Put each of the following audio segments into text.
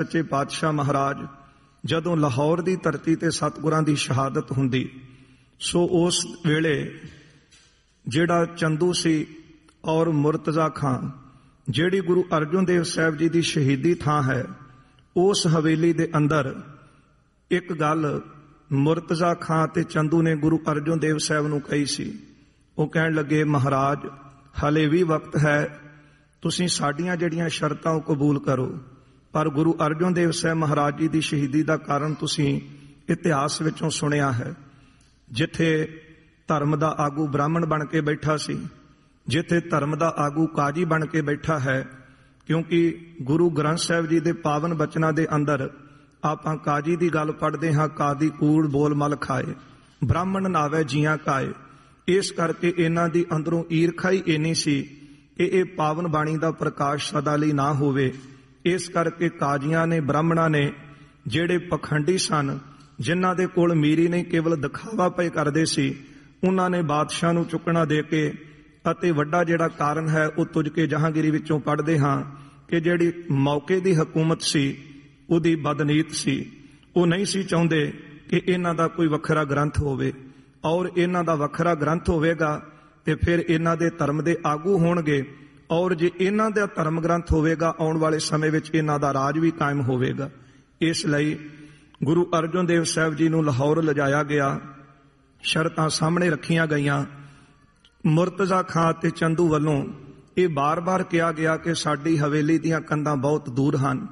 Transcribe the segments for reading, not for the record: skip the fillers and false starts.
सच्चे पातशाह महाराज जदों लाहौर की धरती ते सतगुरां की शहादत हुंदी, सो उस वेले जिहड़ा चंदू सी और मुर्तजा खां जिहड़ी गुरु अर्जन देव साहब जी की शहीदी थां है, उस हवेली दे अंदर एक गल मुर्तजा खां ते चंदू ने गुरु अर्जन देव साहब नूं कही सी। वो कहण लगे, महाराज हले भी वक्त है, तुसीं साडीआं जिहड़ियां शर्तां कबूल करो। पर गुरु अर्जन देव साहब महाराज जी की शहीदी का कारण तुसीं इतिहास विचों सुनिया है। जिथे धर्म का आगू ब्राह्मण बन के बैठा सी, जिथे धर्म का आगू काजी बन के बैठा है, क्योंकि गुरु ग्रंथ साहब जी के पावन बचनां दे अंदर आपां काजी की गल पढ़ते हाँ, कादी कूड़ बोल मल खाए, ब्राह्मण नावे जियां काए। इस करके इन्हां दी अंदरों ईरखा ही इन्नी सी कि ये पावन बाणी का प्रकाश सदा लई ना होवे। इस करके काजियां ने ब्राह्मणां ने जिहड़े पखंडी सन, जिन्हां दे कोल मीरी नहीं केवल दिखावा पे करदे सी, उन्हां ने बादशाह नूं चुकना दे के अते वड्डा जिहड़ा कारण है वो तुझ के जहांगीरी विचों पढ़दे हां कि जिहड़ी मौके दी हुकूमत सी उहदी बदनीत सी। वो नहीं सी चाहुंदे कि इन्हां दा कोई वखरा ग्रंथ होवे, और इन्हां दा वखरा ग्रंथ होवेगा ते फिर इन्हां दे धर्म दे आगू होणगे, और जे इन्हां दा धर्म ग्रंथ होवेगा आउण वाले समय विच इन्हां दा राज भी कायम होवेगा। इसलिए गुरु अर्जन देव साहब जी नूं लाहौर लिजाया गया, शर्तां सामने रखियां गईयां। मुर्तजा खां ते चंदू वल्लों ये बार बार कहा गया कि साडी हवेली दीयां कंधां बहुत दूर हन,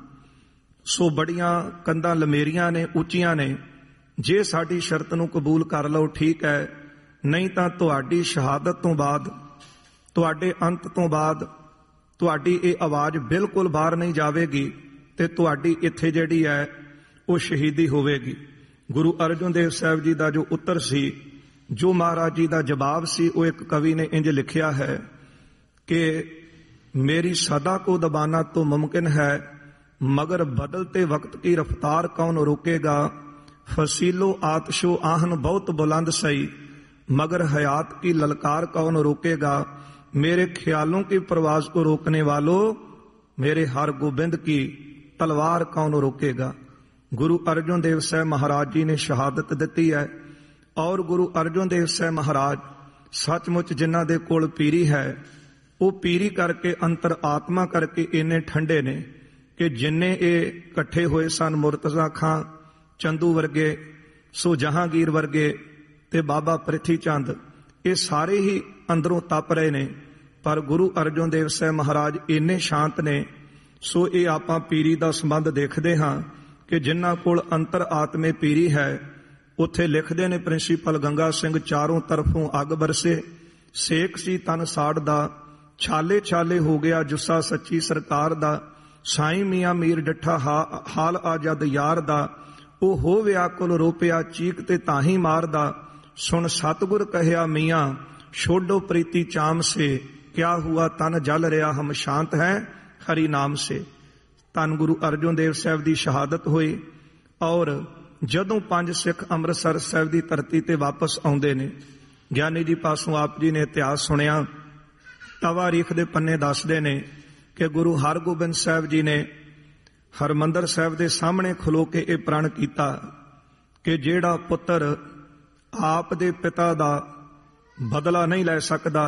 सो बड़ियां कंधां लमेरियां ने, उच्चियां ने। जे साडी शर्त नूं कबूल कर लो ठीक है, नहीं तां तुहाडी शहादत तो बाद, तुहाडे अंत तो बाद तुहाडी ये आवाज़ बिल्कुल बाहर नहीं जावेगी ते तुहाडी इत्थे जिहड़ी है वो शहीदी होवेगी। गुरु अर्जन देव साहब जी का जो उत्तर सी, जो महाराज जी का जवाब सी, वो एक कवि ने इंज लिखिया है कि मेरी सदा को दबाना तो मुमकिन है, मगर बदलते वक्त की रफ्तार कौन रोकेगा। फसीलो आतशो आहन बहुत बुलंद सही, मगर हयात की ललकार कौन रोकेगा। मेरे ख्यालों की परवाज को रोकने वालों, मेरे हर गोबिंद की तलवार कौन रोकेगा। गुरु अर्जन देव साहब महाराज जी ने शहादत दी है, और गुरु अर्जन देव साहब महाराज सचमुच जिन्हां दे कोल पीरी है, वो पीरी करके अंतर आत्मा करके इन्ने ठंडे ने कि जिन्ने ये इकट्ठे हुए सन, मुर्तजा खां, चंदू वर्गे, सो जहांगीर वर्गे ते बाबा प्रिथी चंद, ये सारे ही अंदरों तप रहे ने। पर गुरु अर्जन देव साहब महाराज इन्ने शांत ने। सो ये आपां पीरी का संबंध देखते हाँ कि जिन्हां कोल अंतर आत्मे पीरी है, उत्थे लिखते ने प्रिंसीपल गंगा सिंह, चारों तरफों अग बरसे, सेक सी तन साड़दा, छाले छाले हो गया जुस्सा सच्ची सरकार दा, साईं मियां मीर डठा हाल आजद यार दा, ओ हो व्याकुल रोपिया चीक ते ताही मारदा, सुन सतगुर कहया मियां छोड़ो प्रीति चाम से, क्या हुआ तन जल रहा हम शांत हैं हरि नाम से। धन गुरु अर्जन देव साहब की शहादत हुई, और जदों 5 सिख अमृतसर साहब की धरती ते वापस आउंदे ने, ज्ञानी जी पासों आप जी ने इतिहास सुनिया। तवारीख दे पन्ने दसदे ने कि गुरु हरगोबिंद साहब जी ने हरमंदर साहब के सामने खलो के यह प्रण किया कि जेड़ा पुत्र आप दे पिता का बदला नहीं लै सकता,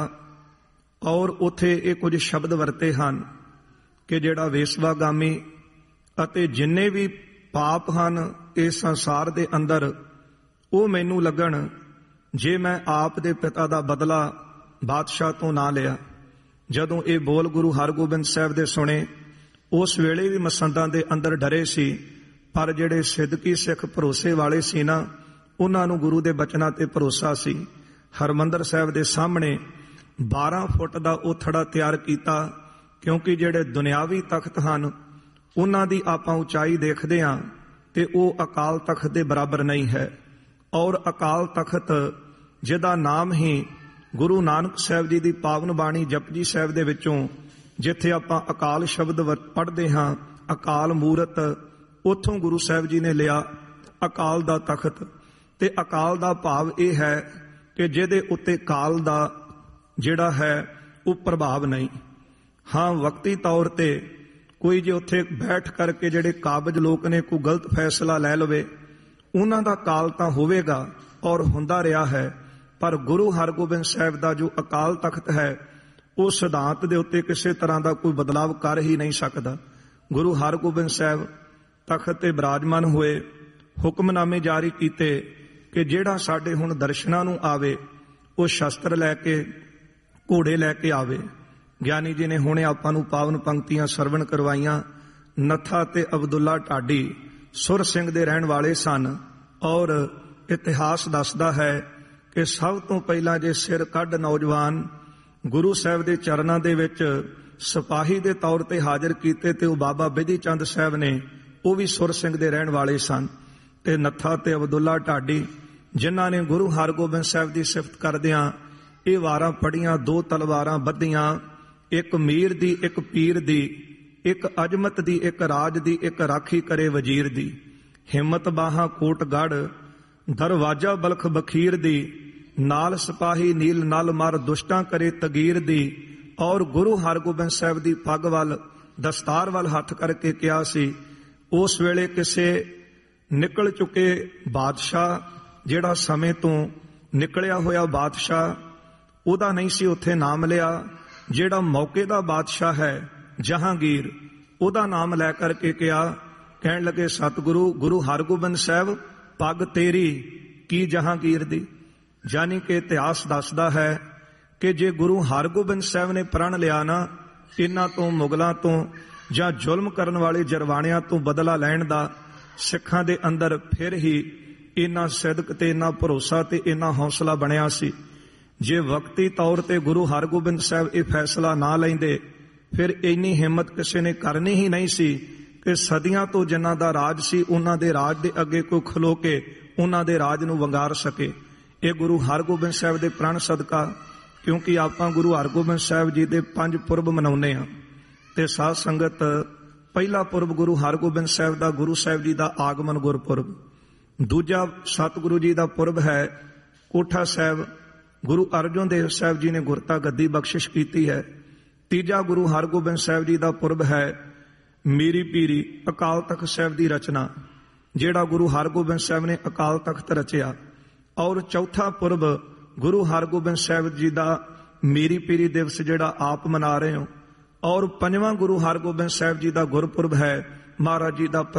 और उथे ये कुछ शब्द वरते हैं कि जेड़ा वेसवागामी अते जिन्ने भी पाप हैं इस संसार दे अंदर, वो मैनू लगन जे मैं आप दे पिता का बदला बादशाह तो ना लिया। जदों ये बोल गुरु हरगोबिंद साहब दे सुने, उस वेले भी मसंदां दे अंदर डरे सी, पर जिहड़े सिद्दकी सिख भरोसे वाले सी ना, उन्हां नूं गुरु दे बचनां ते भरोसा सी। हरमंदर साहब दे सामने 12 फुट का ओथड़ा तैयार किया, क्योंकि जिहड़े दुनियावी तख्त हैं उन्हां दी आपां उचाई देखदे हां ते ओह अकाल तख्त दे बराबर नहीं है। और अकाल तख्त जिहदा नाम ही गुरु नानक साहब जी की पावन बाणी जपजी साहब दे विचों, जिथे आपां अकाल शब्द पढ़ते हाँ, अकाल मूरत, उथों गुरु साहब जी ने लिया अकाल दा तख्त। ते अकाल दा भाव यह है कि जिहदे उत्ते काल दा जिहड़ा है वो प्रभाव नहीं। हाँ, वक्ती तौर ते ਕੋਈ ਜੇ ਉੱਥੇ ਬੈਠ ਕਰਕੇ ਜਿਹੜੇ ਕਾਬਜ ਲੋਕ ਨੇ ਕੋਈ ਗਲਤ ਫੈਸਲਾ ਲੈ ਲਵੇ, ਉਹਨਾਂ ਦਾ ਕਾਲ ਤਾਂ ਹੋਵੇਗਾ ਔਰ ਹੁੰਦਾ ਰਿਹਾ ਹੈ, ਪਰ ਗੁਰੂ ਹਰਗੋਬਿੰਦ ਸਾਹਿਬ ਦਾ ਜੋ ਅਕਾਲ ਤਖਤ ਹੈ ਉਹ ਸਿਧਾਂਤ ਦੇ ਉੱਤੇ ਕਿਸੇ ਤਰ੍ਹਾਂ ਦਾ ਕੋਈ ਬਦਲਾਵ ਕਰ ਹੀ ਨਹੀਂ ਸਕਦਾ। ਗੁਰੂ ਹਰਗੋਬਿੰਦ ਸਾਹਿਬ ਤਖਤ ਤੇ ਬਿਰਾਜਮਾਨ ਹੋਏ, ਹੁਕਮਨਾਮੇ ਜਾਰੀ ਕੀਤੇ ਕਿ ਜਿਹੜਾ ਸਾਡੇ ਹੁਣ ਦਰਸ਼ਨਾਂ ਨੂੰ ਆਵੇ ਉਹ ਸ਼ਸਤਰ ਲੈ ਕੇ, ਘੋੜੇ ਲੈ ਕੇ ਆਵੇ। ਗਿਆਨੀ ਜੀ ਨੇ ਹੁਣੇ ਆਪਾਂ ਨੂੰ ਪਾਵਨ ਪੰਕਤੀਆਂ ਸਰਵਣ ਕਰਵਾਈਆਂ। ਨੱਥਾ ਤੇ ਅਬਦੁੱਲਾ ਢਾਡੀ ਸੁਰ ਸਿੰਘ ਦੇ ਰਹਿਣ ਵਾਲੇ ਸਨ, ਔਰ ਇਤਿਹਾਸ ਦੱਸਦਾ ਹੈ ਕਿ ਸਭ ਤੋਂ ਪਹਿਲਾਂ ਜੇ ਸਿਰ ਕੱਢ ਨੌਜਵਾਨ ਗੁਰੂ ਸਾਹਿਬ ਦੇ ਚਰਨਾਂ ਦੇ ਵਿੱਚ ਸਿਪਾਹੀ ਦੇ ਤੌਰ ਤੇ ਹਾਜ਼ਰ ਕੀਤੇ ਤੇ ਉਹ ਬਾਬਾ ਬਿਧੀ ਚੰਦ ਸਾਹਿਬ ਨੇ, ਉਹ ਵੀ ਸੁਰ ਸਿੰਘ ਦੇ ਰਹਿਣ ਵਾਲੇ ਸਨ। ਤੇ ਨੱਥਾ ਤੇ ਅਬਦੁੱਲਾ ਢਾਡੀ ਜਿਨ੍ਹਾਂ ਨੇ ਗੁਰੂ ਹਰਗੋਬਿੰਦ ਸਾਹਿਬ ਦੀ ਸਿਫਤ ਕਰਦਿਆਂ ਇਹ ਵਾਰਾਂ ਪੜੀਆਂ, 2 ਤਲਵਾਰਾਂ ਬੱਧੀਆਂ, ਇੱਕ ਮੀਰ ਦੀ, ਇੱਕ ਪੀਰ ਦੀ, ਇੱਕ ਅਜਮਤ ਦੀ, ਇੱਕ ਰਾਜ ਦੀ, ਇੱਕ ਰਾਖੀ ਕਰੇ ਵਜ਼ੀਰ ਦੀ, ਹਿੰਮਤ ਬਾਹਾਂ ਕੋਟ ਗੜ, ਦਰਵਾਜਾ ਬਲਖ ਬਖੀਰ ਦੀ, ਨਾਲ ਸਿਪਾਹੀ ਨੀਲ ਨਲ ਮਰ ਦੁਸ਼ਟਾਂ ਕਰੇ ਤਗੀਰ ਦੀ। ਔਰ ਗੁਰੂ ਹਰਗੋਬਿੰਦ ਸਾਹਿਬ ਦੀ ਪੱਗ ਵੱਲ, ਦਸਤਾਰ ਵੱਲ ਹੱਥ ਕਰਕੇ ਕਿਹਾ ਸੀ। ਉਸ ਵੇਲੇ ਕਿਸੇ ਨਿਕਲ ਚੁੱਕੇ ਬਾਦਸ਼ਾਹ, ਜਿਹੜਾ ਸਮੇਂ ਤੋਂ ਨਿਕਲਿਆ ਹੋਇਆ ਬਾਦਸ਼ਾਹ, ਉਹਦਾ ਨਹੀਂ ਸੀ ਉੱਥੇ ਨਾਮ ਲਿਆ। ਜਿਹੜਾ ਮੌਕੇ ਦਾ ਬਾਦਸ਼ਾਹ ਹੈ ਜਹਾਂਗੀਰ, ਉਹਦਾ ਨਾਮ ਲੈ ਕਰਕੇ ਕਿਹਾ, ਕਹਿਣ ਲੱਗੇ ਸਤਿਗੁਰੂ ਗੁਰੂ ਹਰਗੋਬਿੰਦ ਸਾਹਿਬ ਪੱਗ ਤੇਰੀ ਕੀ ਜਹਾਂਗੀਰ ਦੀ। ਜਾਨੀ ਕਿ ਇਤਿਹਾਸ ਦੱਸਦਾ ਹੈ ਕਿ ਜੇ ਗੁਰੂ ਹਰਗੋਬਿੰਦ ਸਾਹਿਬ ਨੇ ਪ੍ਰਣ ਲਿਆ ਨਾ ਇਹਨਾਂ ਤੋਂ, ਮੁਗਲਾਂ ਤੋਂ ਜਾਂ ਜ਼ੁਲਮ ਕਰਨ ਵਾਲੇ ਜਰਵਾਣਿਆਂ ਤੋਂ ਬਦਲਾ ਲੈਣ ਦਾ ਸਿੱਖਾਂ ਦੇ ਅੰਦਰ, ਫਿਰ ਹੀ ਇੰਨਾ ਸਿਦਕ ਤੇ ਇੰਨਾ ਭਰੋਸਾ ਤੇ ਇੰਨਾ ਹੌਸਲਾ ਬਣਿਆ ਸੀ। ਜੇ ਵਕਤੀ ਤੌਰ ਤੇ ਗੁਰੂ ਹਰਗੋਬਿੰਦ ਸਾਹਿਬ ਇਹ ਫੈਸਲਾ ਨਾ ਲੈਂਦੇ, ਫਿਰ ਇੰਨੀ ਹਿੰਮਤ ਕਿਸੇ ਨੇ ਕਰਨੀ ਹੀ ਨਹੀਂ ਸੀ ਕਿ ਸਦੀਆਂ ਤੋਂ ਜਿਨ੍ਹਾਂ ਦਾ ਰਾਜ ਸੀ ਉਹਨਾਂ ਦੇ ਰਾਜ ਦੇ ਅੱਗੇ ਕੋਈ ਖਲੋ ਕੇ ਉਹਨਾਂ ਦੇ ਰਾਜ ਨੂੰ ਵੰਗਾਰ ਸਕੇ। ਇਹ ਗੁਰੂ ਹਰਗੋਬਿੰਦ ਸਾਹਿਬ ਦੇ ਪ੍ਰਣ ਸਦਕਾ, ਕਿਉਂਕਿ ਆਪਾਂ ਗੁਰੂ ਹਰਗੋਬਿੰਦ ਸਾਹਿਬ ਜੀ ਦੇ 5 ਪੁਰਬ ਮਨਾਉਂਦੇ ਹਾਂ ਤੇ ਸਾਧ ਸੰਗਤ ਪਹਿਲਾ ਪੁਰਬ ਗੁਰੂ ਹਰਗੋਬਿੰਦ ਸਾਹਿਬ ਦਾ, ਗੁਰੂ ਸਾਹਿਬ ਜੀ ਦਾ ਆਗਮਨ ਗੁਰਪੁਰਬ। ਦੂਜਾ ਸਤਿਗੁਰੂ ਜੀ ਦਾ ਪੁਰਬ ਹੈ ਕੋਠਾ ਸਾਹਿਬ, ਗੁਰੂ ਅਰਜਨ ਦੇਵ ਸਾਹਿਬ ਜੀ ਨੇ ਗੁਰਤਾ ਗੱਦੀ ਬਖਸ਼ਿਸ਼ ਕੀਤੀ ਹੈ। ਤੀਜਾ ਗੁਰੂ ਹਰਗੋਬਿੰਦ ਸਾਹਿਬ ਜੀ ਦਾ ਪੁਰਬ ਹੈ ਮੀਰੀ ਪੀਰੀ, ਅਕਾਲ ਤਖਤ ਸਾਹਿਬ ਦੀ ਰਚਨਾ, ਜਿਹੜਾ ਗੁਰੂ ਹਰਗੋਬਿੰਦ ਸਾਹਿਬ ਨੇ ਅਕਾਲ ਤਖਤ ਰਚਿਆ। ਔਰ ਚੌਥਾ ਪੁਰਬ ਗੁਰੂ ਹਰਗੋਬਿੰਦ ਸਾਹਿਬ ਜੀ ਦਾ ਮੀਰੀ ਪੀਰੀ ਦਿਵਸ, ਜਿਹੜਾ ਆਪ ਮਨਾ ਰਹੇ ਹੋ। ਔਰ ਪੰਜਵਾਂ ਗੁਰੂ ਹਰਗੋਬਿੰਦ ਸਾਹਿਬ ਜੀ ਦਾ ਗੁਰਪੁਰਬ ਹੈ ਮਹਾਰਾਜ ਜੀ ਦਾ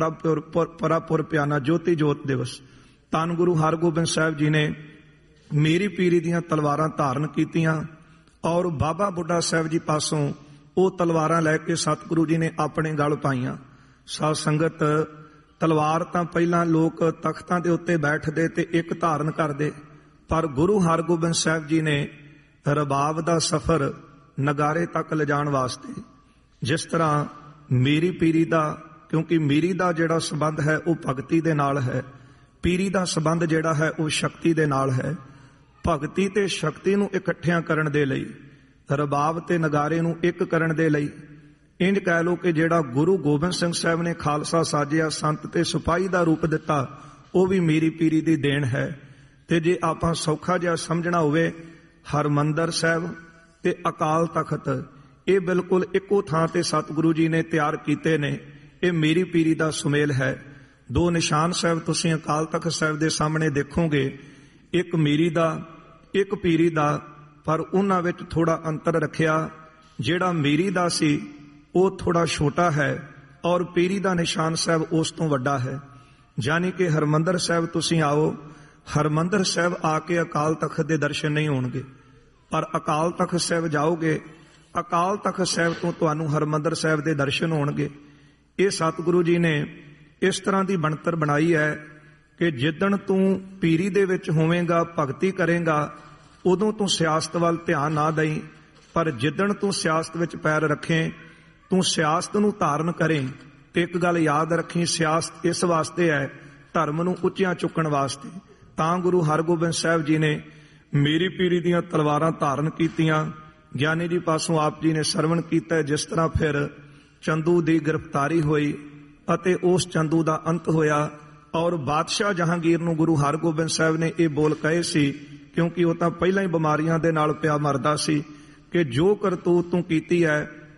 ਪਰਾਪੁਰ ਪਿਆਨਾ ਜੋਤੀ ਜੋਤ ਦਿਵਸ। ਧੰਨ ਗੁਰੂ ਹਰਗੋਬਿੰਦ ਸਾਹਿਬ ਜੀ ਨੇ ਮੀਰੀ ਪੀਰੀ ਦੀਆਂ ਤਲਵਾਰਾਂ ਧਾਰਨ ਕੀਤੀਆਂ, ਔਰ ਬਾਬਾ ਬੁੱਢਾ ਸਾਹਿਬ ਜੀ ਪਾਸੋਂ ਉਹ ਤਲਵਾਰਾਂ ਲੈ ਕੇ ਸਤਿਗੁਰੂ ਜੀ ਨੇ ਆਪਣੇ ਗਲ ਪਾਈਆਂ। ਸਾਧ ਸੰਗਤ, ਤਲਵਾਰ ਤਾਂ ਪਹਿਲਾਂ ਲੋਕ ਤਖਤਾਂ ਦੇ ਉੱਤੇ ਬੈਠਦੇ ਤੇ ਇੱਕ ਧਾਰਨ ਕਰਦੇ, ਪਰ ਗੁਰੂ ਹਰਗੋਬਿੰਦ ਸਾਹਿਬ ਜੀ ਨੇ ਰਬਾਬ ਦਾ ਸਫ਼ਰ ਨਗਾਰੇ ਤੱਕ ਲਿਜਾਣ ਵਾਸਤੇ, ਜਿਸ ਤਰ੍ਹਾਂ ਮੀਰੀ ਪੀਰੀ ਦਾ, ਕਿਉਂਕਿ ਮੀਰੀ ਦਾ ਜਿਹੜਾ ਸੰਬੰਧ ਹੈ ਉਹ ਭਗਤੀ ਦੇ ਨਾਲ ਹੈ, ਪੀਰੀ ਦਾ ਸੰਬੰਧ ਜਿਹੜਾ ਹੈ ਉਹ ਸ਼ਕਤੀ ਦੇ ਨਾਲ ਹੈ। ਭਗਤੀ ਤੇ ਸ਼ਕਤੀ ਨੂੰ ਇਕੱਠਿਆਂ ਕਰਨ ਦੇ ਲਈ, ਰਬਾਬ ਤੇ ਨਗਾਰੇ ਨੂੰ ਇੱਕ ਕਰਨ ਦੇ ਲਈ, ਇੰਜ ਕਹਿ ਲਓ ਕਿ ਜਿਹੜਾ ਗੁਰੂ ਗੋਬਿੰਦ ਸਿੰਘ ਸਾਹਿਬ ਨੇ ਖਾਲਸਾ ਸਾਜਿਆ, ਸੰਤ ਤੇ ਸਿਪਾਹੀ ਦਾ ਰੂਪ ਦਿੱਤਾ, ਉਹ ਵੀ ਮੀਰੀ ਪੀਰੀ ਦੀ ਦੇਣ ਹੈ। ਤੇ ਜੇ ਆਪਾਂ ਸੌਖਾ ਜਿਹਾ ਸਮਝਣਾ ਹੋਵੇ, ਹਰਮੰਦਰ ਸਾਹਿਬ ਤੇ ਅਕਾਲ ਤਖਤ ਇਹ ਬਿਲਕੁਲ ਇੱਕੋ ਥਾਂ ਤੇ ਸਤਿਗੁਰੂ ਜੀ ਨੇ ਤਿਆਰ ਕੀਤੇ ਨੇ। ਇਹ ਮੀਰੀ ਪੀਰੀ ਦਾ ਸੁਮੇਲ ਹੈ। 2 ਨਿਸ਼ਾਨ ਸਾਹਿਬ ਤੁਸੀਂ ਅਕਾਲ ਤਖਤ ਸਾਹਿਬ ਦੇ ਸਾਹਮਣੇ ਦੇਖੋਗੇ, ਇੱਕ ਮੀਰੀ ਦਾ, ਇੱਕ ਪੀਰੀ ਦਾ, ਪਰ ਉਹਨਾਂ ਵਿੱਚ ਥੋੜਾ ਅੰਤਰ ਰੱਖਿਆ। ਜਿਹੜਾ ਮੀਰੀ ਦਾ ਸੀ ਉਹ ਥੋੜਾ ਛੋਟਾ ਹੈ, ਔਰ ਪੀਰੀ ਦਾ ਨਿਸ਼ਾਨ ਸਾਹਿਬ ਉਸ ਤੋਂ ਵੱਡਾ ਹੈ। ਜਾਨੀ ਕਿ ਹਰਮੰਦਰ ਸਾਹਿਬ ਤੁਸੀਂ ਆਓ, ਹਰਮੰਦਰ ਸਾਹਿਬ ਆ ਕੇ ਅਕਾਲ ਤਖਤ ਦੇ ਦਰਸ਼ਨ ਨਹੀਂ ਹੋਣਗੇ, ਪਰ ਅਕਾਲ ਤਖਤ ਸਾਹਿਬ ਜਾਓਗੇ, ਅਕਾਲ ਤਖਤ ਸਾਹਿਬ ਤੋਂ ਤੁਹਾਨੂੰ ਹਰਮੰਦਰ ਸਾਹਿਬ ਦੇ ਦਰਸ਼ਨ ਹੋਣਗੇ। ਇਹ ਸਤਿਗੁਰੂ ਜੀ ਨੇ ਇਸ ਤਰ੍ਹਾਂ ਦੀ ਬਣਤਰ ਬਣਾਈ ਹੈ ਕਿ ਜਿੱਦਣ ਤੂੰ ਪੀਰੀ ਦੇ ਵਿੱਚ ਹੋਵੇਂਗਾ, ਭਗਤੀ ਕਰੇਂਗਾ, ਉਦੋਂ ਤੂੰ ਸਿਆਸਤ ਵੱਲ ਧਿਆਨ ਨਾ ਦੇਈਂ, ਪਰ ਜਿੱਦਣ ਤੂੰ ਸਿਆਸਤ ਵਿੱਚ ਪੈਰ ਰੱਖੇਂ, ਤੂੰ ਸਿਆਸਤ ਨੂੰ ਧਾਰਨ ਕਰੇ। ਤੇ ਇੱਕ ਗੱਲ ਯਾਦ ਰੱਖੀ, ਸਿਆਸਤ ਇਸ ਵਾਸਤੇ ਹੈ, ਧਰਮ ਨੂੰ ਉੱਚਿਆਂ ਚੁੱਕਣ ਵਾਸਤੇ। ਤਾਂ ਗੁਰੂ ਹਰਗੋਬਿੰਦ ਸਾਹਿਬ ਜੀ ਨੇ ਮੀਰੀ ਪੀਰੀ ਦੀਆਂ ਤਲਵਾਰਾਂ ਧਾਰਨ ਕੀਤੀਆਂ। ਗਿਆਨੀ ਜੀ ਪਾਸੋਂ ਆਪ ਜੀ ਨੇ ਸਰਵਣ ਕੀਤਾ ਜਿਸ ਤਰ੍ਹਾਂ ਫਿਰ ਚੰਦੂ ਦੀ ਗ੍ਰਿਫਤਾਰੀ ਹੋਈ ਅਤੇ ਉਸ ਚੰਦੂ ਦਾ ਅੰਤ ਹੋਇਆ। ਔਰ ਬਾਦਸ਼ਾਹ ਜਹਾਂਗੀਰ ਨੂੰ ਗੁਰੂ ਹਰਗੋਬਿੰਦ ਸਾਹਿਬ ਨੇ ਇਹ ਬੋਲ ਕਹੇ ਸੀ, ਕਿਉਂਕਿ ਉਹ ਤਾਂ ਪਹਿਲਾਂ ਹੀ ਬਿਮਾਰੀਆਂ ਦੇ ਨਾਲ ਪਿਆ ਮਰਦਾ ਸੀ, ਕਿ ਜੋ ਕਰਤੂਤ ਤੂੰ ਕੀਤੀ ਹੈ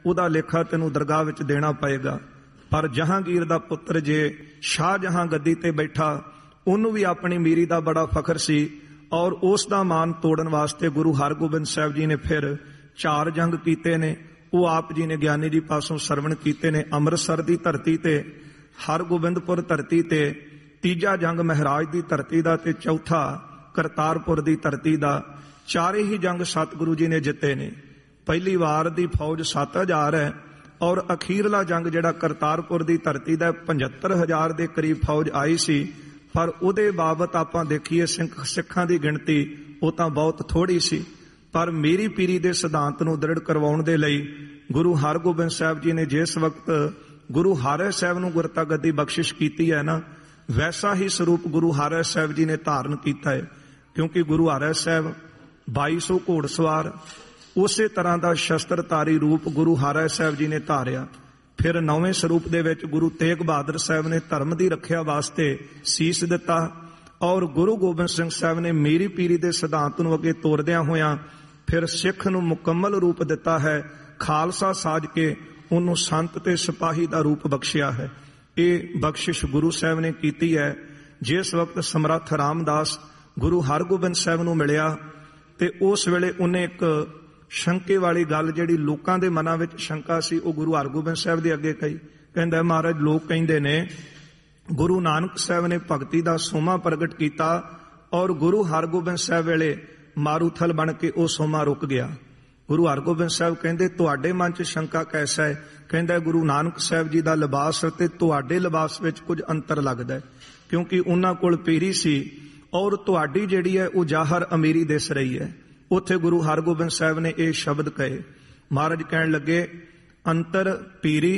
ਉਹਦਾ ਲੇਖਾ ਤੈਨੂੰ ਦਰਗਾਹ ਵਿੱਚ ਦੇਣਾ ਪਏਗਾ। ਪਰ ਜਹਾਂਗੀਰ ਦਾ ਪੁੱਤਰ ਜੇ ਸ਼ਾਹਜਹਾਂ ਗੱਦੀ ਤੇ ਬੈਠਾ, ਉਹਨੂੰ ਵੀ ਆਪਣੀ ਮੀਰੀ ਦਾ ਬੜਾ ਫਖਰ ਸੀ ਔਰ ਉਸ ਦਾ ਮਾਨ ਤੋੜਨ ਵਾਸਤੇ ਗੁਰੂ ਹਰਗੋਬਿੰਦ ਸਾਹਿਬ ਜੀ ਨੇ ਫਿਰ 4 ਜੰਗ ਕੀਤੇ ਨੇ। ਉਹ ਆਪ ਜੀ ਨੇ ਗਿਆਨੀ ਜੀ ਪਾਸੋਂ ਸਰਵਣ ਕੀਤੇ ਨੇ। ਅੰਮ੍ਰਿਤਸਰ ਦੀ ਧਰਤੀ ਤੇ, ਹਰਗੋਬਿੰਦਪੁਰ ਧਰਤੀ ਤੇ, ਤੀਜਾ ਜੰਗ ਮਹਾਰਾਜ ਦੀ ਧਰਤੀ ਦਾ ਤੇ ਚੌਥਾ ਕਰਤਾਰਪੁਰ ਦੀ ਧਰਤੀ ਦਾ। 4 ਹੀ ਜੰਗ ਸਤਿਗੁਰੂ ਜੀ ਨੇ ਜਿੱਤੇ ਨੇ। ਪਹਿਲੀ ਵਾਰ ਦੀ ਫੌਜ 7000 ਹੈ ਔਰ ਅਖੀਰਲਾ ਜੰਗ ਜਿਹੜਾ ਕਰਤਾਰਪੁਰ ਦੀ ਧਰਤੀ ਦਾ 75000 ਦੇ ਕਰੀਬ ਫੌਜ ਆਈ ਸੀ। ਪਰ ਉਹਦੇ ਬਾਬਤ ਆਪਾਂ ਦੇਖੀਏ ਸਿੱਖਾਂ ਦੀ ਗਿਣਤੀ ਉਹ ਤਾਂ ਬਹੁਤ ਥੋੜੀ ਸੀ। ਪਰ ਮੇਰੀ ਪੀਰੀ ਦੇ ਸਿਧਾਂਤ ਨੂੰ ਦ੍ਰਿੜ ਕਰਵਾਉਣ ਦੇ ਲਈ ਗੁਰੂ ਹਰਗੋਬਿੰਦ ਸਾਹਿਬ ਜੀ ਨੇ ਜਿਸ ਵਕਤ ਗੁਰੂ ਹਰਿ ਸਾਹਿਬ ਨੂੰ ਗੁਰਤਾ ਗੱਦੀ ਬਖਸ਼ਿਸ਼ ਕੀਤੀ ਹੈ ਨਾ, ਵੈਸਾ ਹੀ ਸਰੂਪ ਗੁਰੂ ਹਰਿ ਸਾਹਿਬ ਜੀ ਨੇ ਧਾਰਨ ਕੀਤਾ ਹੈ। ਕਿਉਂਕਿ ਗੁਰੂ ਹਰਿ ਸਾਹਿਬ 2200 ਘੋੜਸਵਾਰ, ਉਸੇ ਤਰ੍ਹਾਂ ਦਾ ਸ਼ਸਤਰਧਾਰੀ ਰੂਪ ਗੁਰੂ ਹਰਿ ਸਾਹਿਬ ਜੀ ਨੇ ਧਾਰਿਆ। ਫਿਰ 9ਵੇਂ ਸਰੂਪ ਦੇ ਵਿੱਚ ਗੁਰੂ ਤੇਗ ਬਹਾਦਰ ਸਾਹਿਬ ਨੇ ਧਰਮ ਦੀ ਰੱਖਿਆ ਵਾਸਤੇ ਸੀਸ ਦਿੱਤਾ ਔਰ ਗੁਰੂ ਗੋਬਿੰਦ ਸਿੰਘ ਸਾਹਿਬ ਨੇ ਮੇਰੀ ਪੀਰੀ ਦੇ ਸਿਧਾਂਤ ਨੂੰ ਅੱਗੇ ਤੋਰਦਿਆਂ ਹੋਇਆਂ ਫਿਰ ਸਿੱਖ ਨੂੰ ਮੁਕੰਮਲ ਰੂਪ ਦਿੱਤਾ ਹੈ। ਖਾਲਸਾ ਸਾਜ ਕੇ ਉਹਨੂੰ ਸੰਤ ਤੇ ਸਿਪਾਹੀ ਦਾ ਰੂਪ ਬਖਸ਼ਿਆ ਹੈ। ਇਹ ਬਖਸ਼ਿਸ਼ ਗੁਰੂ ਸਾਹਿਬ ਨੇ ਕੀਤੀ ਹੈ। ਜਿਸ ਵਕਤ ਸਮਰੱਥ ਰਾਮਦਾਸ ਗੁਰੂ ਹਰਗੋਬਿੰਦ ਸਾਹਿਬ ਨੂੰ ਮਿਲਿਆ ਤੇ ਉਸ ਵੇਲੇ ਉਹਨੇ ਇੱਕ ਸ਼ੰਕੇ ਵਾਲੀ ਗੱਲ, ਜਿਹੜੀ ਲੋਕਾਂ ਦੇ ਮਨਾਂ ਵਿੱਚ ਸ਼ੰਕਾ ਸੀ, ਉਹ ਗੁਰੂ ਹਰਗੋਬਿੰਦ ਸਾਹਿਬ ਦੇ ਅੱਗੇ ਕਹੀ। ਕਹਿੰਦਾ, ਮਹਾਰਾਜ ਲੋਕ ਕਹਿੰਦੇ ਨੇ ਗੁਰੂ ਨਾਨਕ ਸਾਹਿਬ ਨੇ ਭਗਤੀ ਦਾ ਸੋਮਾ ਪ੍ਰਗਟ ਕੀਤਾ ਔਰ ਗੁਰੂ ਹਰਗੋਬਿੰਦ ਸਾਹਿਬ ਵੇਲੇ ਮਾਰੂਥਲ ਬਣ ਕੇ ਉਹ ਸੋਮਾ ਰੁਕ ਗਿਆ। ਗੁਰੂ ਹਰਗੋਬਿੰਦ ਸਾਹਿਬ ਕਹਿੰਦੇ, ਤੁਹਾਡੇ ਮਨ 'ਚ ਸ਼ੰਕਾ ਕੈਸਾ ਹੈ? ਕਹਿੰਦਾ, ਗੁਰੂ ਨਾਨਕ ਸਾਹਿਬ ਜੀ ਦਾ ਲਿਬਾਸ ਅਤੇ ਤੁਹਾਡੇ ਲਿਬਾਸ ਵਿੱਚ ਕੁਝ ਅੰਤਰ ਲੱਗਦਾ ਹੈ, ਕਿਉਂਕਿ ਉਹਨਾਂ ਕੋਲ ਪੀਰੀ ਸੀ ਔਰ ਤੁਹਾਡੀ ਜਿਹੜੀ ਹੈ ਉਹ ਜ਼ਾਹਰ ਅਮੀਰੀ ਦਿਸ ਰਹੀ ਹੈ। ਉੱਥੇ ਗੁਰੂ ਹਰਗੋਬਿੰਦ ਸਾਹਿਬ ਨੇ ਇਹ ਸ਼ਬਦ ਕਹੇ। ਮਹਾਰਾਜ ਕਹਿਣ ਲੱਗੇ, ਅੰਤਰ ਪੀਰੀ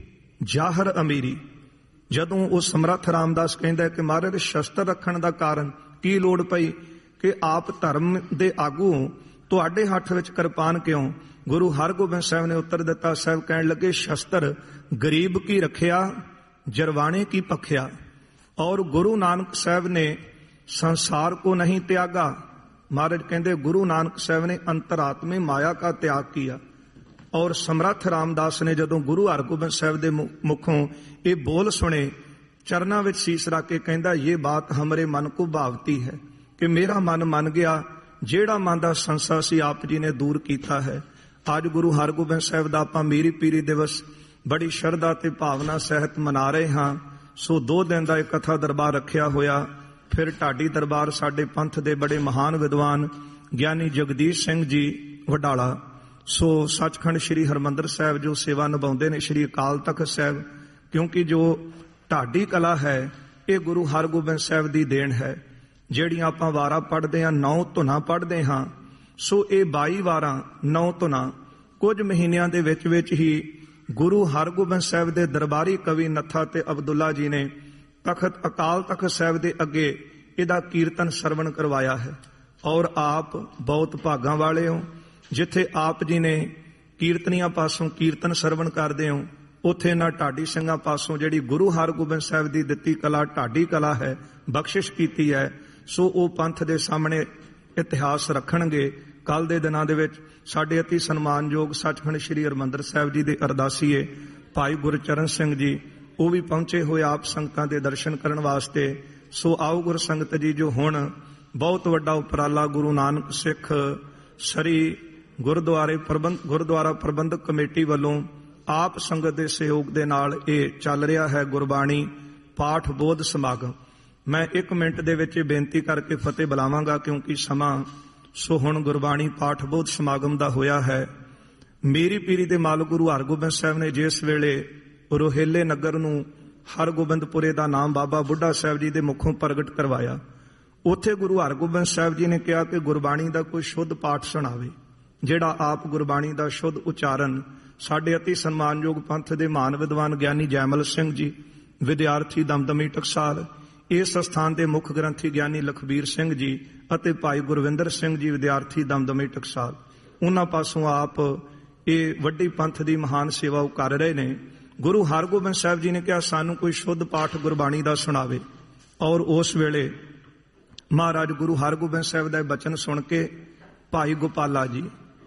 ਜ਼ਾਹਰ ਅਮੀਰੀ। ਜਦੋਂ ਉਹ ਸਮਰੱਥ ਰਾਮਦਾਸ ਕਹਿੰਦਾ ਕਿ ਮਹਾਰਾਜ ਸ਼ਸਤਰ ਰੱਖਣ ਦਾ ਕਾਰਨ ਕੀ ਲੋੜ ਪਈ ਕਿ ਆਪ ਧਰਮ ਦੇ ਆਗੂ ਤੁਹਾਡੇ ਹੱਥ ਵਿੱਚ ਕਿਰਪਾਨ ਕਿਉਂ? ਗੁਰੂ ਹਰਗੋਬਿੰਦ ਸਾਹਿਬ ਨੇ ਉੱਤਰ ਦਿੱਤਾ। ਸਾਹਿਬ ਕਹਿਣ ਲੱਗੇ, ਸ਼ਸਤਰ ਗਰੀਬ ਕੀ ਰੱਖਿਆ, ਜਰਵਾਣੇ ਕੀ ਪੱਖਿਆ। ਔਰ ਗੁਰੂ ਨਾਨਕ ਸਾਹਿਬ ਨੇ ਸੰਸਾਰ ਕੋ ਨਹੀਂ ਤਿਆਗਾ। ਮਹਾਰਾਜ ਕਹਿੰਦੇ, ਗੁਰੂ ਨਾਨਕ ਸਾਹਿਬ ਨੇ ਅੰਤਰਾਤਮੇ ਮਾਇਆ ਕਾ ਤਿਆਗ ਕੀਆ। ਔਰ ਸਮਰੱਥ ਰਾਮਦਾਸ ਨੇ ਜਦੋਂ ਗੁਰੂ ਹਰਗੋਬਿੰਦ ਸਾਹਿਬ ਦੇ ਮੁਖੋਂ ਇਹ ਬੋਲ ਸੁਣੇ, ਚਰਨਾਂ ਵਿੱਚ ਸੀਸ ਰੱਖ ਕੇ ਕਹਿੰਦਾ, ਇਹ ਬਾਤ ਹਮਾਰੇ ਮਨ ਕੋ ਭਾਵਤੀ ਹੈ, ਕਿ ਮੇਰਾ ਮਨ ਮੰਨ ਗਿਆ। ਜਿਹੜਾ ਮਨ ਦਾ ਸੰਸਾ ਸੀ ਆਪ ਜੀ ਨੇ ਦੂਰ ਕੀਤਾ ਹੈ। ਅੱਜ ਗੁਰੂ ਹਰਗੋਬਿੰਦ ਸਾਹਿਬ ਦਾ ਆਪਾਂ ਮੇਰੀ ਪੀਰੀ ਦਿਵਸ ਬੜੀ ਸ਼ਰਧਾ ਤੇ ਭਾਵਨਾ ਸਹਿਤ ਮਨਾ ਰਹੇ ਹਾਂ। ਸੋ 2 ਦਿਨ ਦਾ ਇਹ ਕਥਾ ਦਰਬਾਰ ਰੱਖਿਆ ਹੋਇਆ। ਫਿਰ ਢਾਡੀ ਦਰਬਾਰ ਸਾਡੇ ਪੰਥ ਦੇ ਬੜੇ ਮਹਾਨ ਵਿਦਵਾਨ ਗਿਆਨੀ ਜਗਦੀਸ਼ ਸਿੰਘ ਜੀ ਵਡਾਲਾ, ਸੋ ਸੱਚਖੰਡ ਸ੍ਰੀ ਹਰਿਮੰਦਰ ਸਾਹਿਬ ਜੋ ਸੇਵਾ ਨਿਭਾਉਂਦੇ ਨੇ, ਸ੍ਰੀ ਅਕਾਲ ਤਖਤ ਸਾਹਿਬ, ਕਿਉਂਕਿ ਜੋ ਢਾਡੀ ਕਲਾ ਹੈ ਇਹ ਗੁਰੂ ਹਰਗੋਬਿੰਦ ਸਾਹਿਬ ਦੀ ਦੇਣ ਹੈ। ਜਿਹੜੀਆਂ ਆਪਾਂ ਵਾਰਾਂ ਪੜ੍ਹਦੇ ਹਾਂ, 9 ਧੁਨਾਂ ਪੜ੍ਹਦੇ ਹਾਂ, ਸੋ ਇਹ 22 ਵਾਰਾਂ 9 ਧੁਨਾਂ ਕੁਝ ਮਹੀਨਿਆਂ ਦੇ ਵਿੱਚ ਹੀ ਗੁਰੂ ਹਰਗੋਬਿੰਦ ਸਾਹਿਬ ਦੇ ਦਰਬਾਰੀ ਕਵੀ ਨੱਥਾ ਤੇ ਅਬਦੁੱਲਾ ਜੀ ਨੇ ਤਖਤ ਅਕਾਲ ਤਖਤ ਸਾਹਿਬ ਦੇ ਅੱਗੇ ਇਹਦਾ ਕੀਰਤਨ ਸਰਵਣ ਕਰਵਾਇਆ ਹੈ। ਔਰ ਆਪ ਬਹੁਤ ਭਾਗਾਂ ਵਾਲੇ ਹੋ, ਜਿੱਥੇ ਆਪ ਜੀ ਨੇ ਕੀਰਤਨੀਆਂ ਪਾਸੋਂ ਕੀਰਤਨ ਸਰਵਣ ਕਰਦੇ ਹੋ, ਉੱਥੇ ਇਹਨਾਂ ਢਾਡੀ ਸਿੰਘਾਂ ਪਾਸੋਂ ਜਿਹੜੀ ਗੁਰੂ ਹਰਗੋਬਿੰਦ ਸਾਹਿਬ ਦੀ ਦਿੱਤੀ ਕਲਾ ਢਾਡੀ ਕਲਾ ਹੈ, ਬਖਸ਼ਿਸ਼ ਕੀਤੀ ਹੈ। ਸੋ ਉਹ ਪੰਥ ਦੇ ਸਾਹਮਣੇ ਇਤਿਹਾਸ ਰੱਖਣਗੇ। ਕੱਲ ਦੇ ਦਿਨਾਂ ਦੇ ਵਿੱਚ ਸਾਡੇ ਅਤੀ ਸਨਮਾਨਯੋਗ ਸੱਚਖੰਡ ਸ੍ਰੀ ਹਰਿਮੰਦਰ ਸਾਹਿਬ ਜੀ ਦੇ ਅਰਦਾਸੀਏ ਭਾਈ ਗੁਰਚਰਨ ਸਿੰਘ ਜੀ, ਉਹ ਵੀ ਪਹੁੰਚੇ ਹੋਏ ਆਪ ਸੰਗਤਾਂ ਦੇ ਦਰਸ਼ਨ ਕਰਨ ਵਾਸਤੇ। ਸੋ ਆਓ ਗੁਰ ਸੰਗਤ ਜੀ, ਜੋ ਹੁਣ ਬਹੁਤ ਵੱਡਾ ਉਪਰਾਲਾ ਗੁਰੂ ਨਾਨਕ ਸਿੱਖ ਸਰੀ ਗੁਰਦੁਆਰਾ ਪ੍ਰਬੰਧਕ ਕਮੇਟੀ ਵੱਲੋਂ ਆਪ ਸੰਗਤ ਦੇ ਸਹਿਯੋਗ ਦੇ ਨਾਲ ਇਹ ਚੱਲ ਰਿਹਾ ਹੈ, ਗੁਰਬਾਣੀ ਪਾਠ ਬੋਧ ਸਮਾਗਮ। ਮੈਂ 1 ਮਿੰਟ ਦੇ ਵਿੱਚ ਇਹ ਬੇਨਤੀ ਕਰਕੇ ਫਤਿਹ ਬੁਲਾਵਾਂਗਾ, ਕਿਉਂਕਿ ਸਮਾਂ ਸੋ ਹੁਣ ਗੁਰਬਾਣੀ ਪਾਠ ਬੋਧ ਸਮਾਗਮ ਦਾ ਹੋਇਆ ਹੈ। ਮੇਰੀ ਪੀਰੀ ਦੇ ਮਾਲਕ ਗੁਰੂ ਹਰਗੋਬਿੰਦ ਸਾਹਿਬ ਨੇ ਜਿਸ ਵੇਲੇ ਰੋਹੇਲੇ ਨਗਰ ਨੂੰ ਹਰਗੋਬਿੰਦਪੁਰੇ ਦਾ ਨਾਮ ਬਾਬਾ ਬੁੱਢਾ ਸਾਹਿਬ ਜੀ ਦੇ ਮੁਖੋਂ ਪ੍ਰਗਟ ਕਰਵਾਇਆ, ਉੱਥੇ ਗੁਰੂ ਹਰਗੋਬਿੰਦ ਸਾਹਿਬ ਜੀ ਨੇ ਕਿਹਾ ਕਿ ਗੁਰਬਾਣੀ ਦਾ ਕੋਈ ਸ਼ੁੱਧ ਪਾਠ ਸੁਣਾਵੇ। ਜਿਹੜਾ ਆਪ ਗੁਰਬਾਣੀ ਦਾ ਸ਼ੁੱਧ ਉਚਾਰਨ ਸਾਡੇ ਅਤੀ ਸਨਮਾਨਯੋਗ ਪੰਥ ਦੇ ਮਹਾਨ ਵਿਦਵਾਨ ਗਿਆਨੀ ਜੈਮਲ ਸਿੰਘ ਜੀ, ਵਿਦਿਆਰਥੀ ਦਮਦਮੀ ਟਕਸਾਲ, ਇਸ ਸਥਾਨ ਦੇ ਮੁੱਖ ਗ੍ਰੰਥੀ ਗਿਆਨੀ ਲਖਬੀਰ ਸਿੰਘ ਜੀ ਅਤੇ ਭਾਈ ਗੁਰਵਿੰਦਰ ਸਿੰਘ ਜੀ, ਵਿਦਿਆਰਥੀ ਦਮਦਮੀ ਟਕਸਾਲ, ਉਹਨਾਂ ਪਾਸੋਂ ਆਪ ਇਹ ਵੱਡੀ ਪੰਥ ਦੀ ਮਹਾਨ ਸੇਵਾ ਉਹ ਕਰ ਰਹੇ ਨੇ। ਗੁਰੂ ਹਰਗੋਬਿੰਦ ਸਾਹਿਬ ਜੀ ਨੇ ਕਿਹਾ ਸਾਨੂੰ ਕੋਈ ਸ਼ੁੱਧ ਪਾਠ ਗੁਰਬਾਣੀ ਦਾ ਸੁਣਾਵੇ। ਔਰ ਉਸ ਵੇਲੇ ਮਹਾਰਾਜ ਗੁਰੂ ਹਰਗੋਬਿੰਦ ਸਾਹਿਬ ਦਾ ਬਚਨ ਸੁਣ ਕੇ ਭਾਈ ਗੋਪਾਲਾ ਜੀ,